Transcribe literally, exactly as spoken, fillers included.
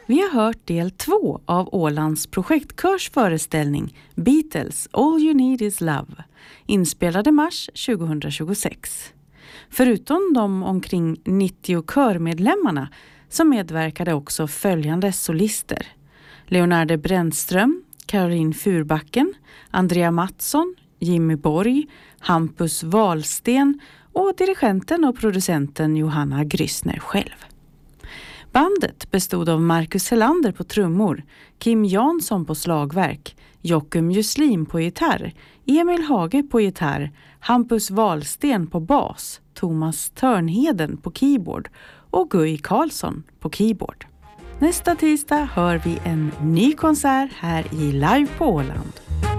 Vi har hört del två av Ålands projektkörs föreställning Beatles All You Need Is Love, inspelade mars tjugohundratjugosex. Förutom de omkring nittio körmedlemmarna så medverkade också följande solister: Leonardo Brännström, Caroline Furbacken, Andrea Mattsson, Jimmy Borg, Hampus Wahlsten och dirigenten och producenten Johanna Grissner själv. Bandet bestod av Marcus Helander på trummor, Kim Jansson på slagverk, Joakim Juslim på gitarr, Emil Hage på gitarr, Hampus Wahlsten på bas, Thomas Törnheden på keyboard och Guy Karlsson på keyboard. Nästa tisdag hör vi en ny konsert här i Live på Åland.